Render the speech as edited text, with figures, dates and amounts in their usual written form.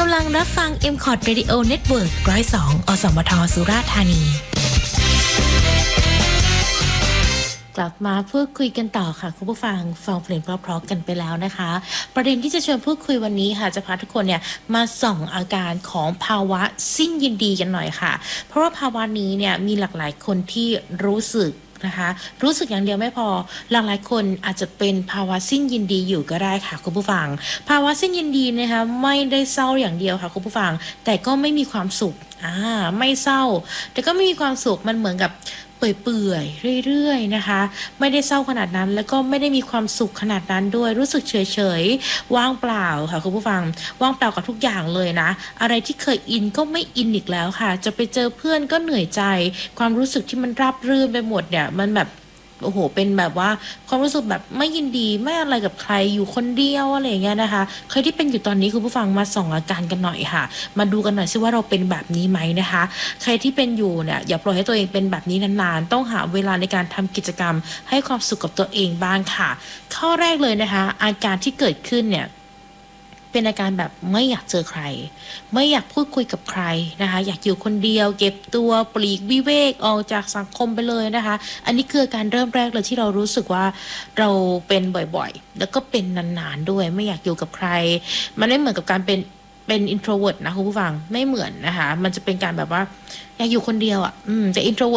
ำลังรับฟัง MCOT Radio Network 102 อสมท สุราษฎร์ธานีกลับมาพูดคุยกันต่อค่ะคุณผู้ฟังเพลงเพราะๆกันไปแล้วนะคะประเด็นที่จะชวนพูดคุยวันนี้ค่ะจะพาทุกคนเนี่ยมาส่องอาการของภาวะสิ้นยินดีกันหน่อยค่ะเพราะว่าภาวะนี้เนี่ยมีหลากหลายคนที่รู้สึกนะคะรู้สึกอย่างเดียวไม่พอหลากหลายคนอาจจะเป็นภาวะสิ้นยินดีอยู่ก็ได้ค่ะคุณผู้ฟังภาวะสิ้นยินดีนะคะไม่ได้เศร้าอย่างเดียวค่ะคุณผู้ฟังแต่ก็ไม่มีความสุขไม่เศร้าแต่ก็ไม่มีความสุขมันเหมือนกับเปื่อยๆเรื่อยๆนะคะไม่ได้เศร้าขนาดนั้นแล้วก็ไม่ได้มีความสุขขนาดนั้นด้วยรู้สึกเฉยๆว่างเปล่าค่ะคุณผู้ฟังว่างเปล่ากับทุกอย่างเลยนะอะไรที่เคยอินก็ไม่อินอีกแล้วค่ะจะไปเจอเพื่อนก็เหนื่อยใจความรู้สึกที่มันราบรื่นไปหมดเนี่ยมันแบบโอ้โหเป็นแบบว่าความรู้สึกแบบไม่ยินดีไม่อะไรกับใครอยู่คนเดียวอะไรอย่างเงี้ยนะคะใครที่เป็นอยู่ตอนนี้คุณผู้ฟังมาส่องอาการกันหน่อยค่ะมาดูกันหน่อยซิว่าเราเป็นแบบนี้ไหมนะคะใครที่เป็นอยู่เนี่ยอย่าปล่อยให้ตัวเองเป็นแบบนี้นานๆต้องหาเวลาในการทำกิจกรรมให้ความสุขกับตัวเองบ้างค่ะข้อแรกเลยนะคะอาการที่เกิดขึ้นเนี่ยเป็นอาการแบบไม่อยากเจอใครไม่อยากพูดคุยกับใครนะคะอยากอยู่คนเดียวเก็บตัวปลีกวิเวกออกจากสังคมไปเลยนะคะอันนี้คือการเริ่มแรกเลยที่เรารู้สึกว่าเราเป็นบ่อยๆแล้วก็เป็นนานๆด้วยไม่อยากอยู่กับใครมันไม่เหมือนกับการเป็น introvert นะคุณผู้ฟังไม่เหมือนนะคะมันจะเป็นการแบบว่าอยากอยู่คนเดียวแต่ introvert